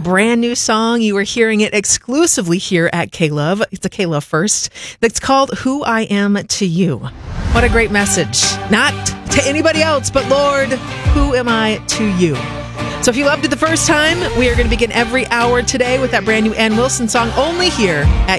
brand new song. You are hearing it exclusively here at K-Love. It's a K-Love first. It's called Who I Am to You. What a great message. Not to anybody else, but Lord, who am I to you? So if you loved it the first time, we are going to begin every hour today with that brand new Ann Wilson song only here at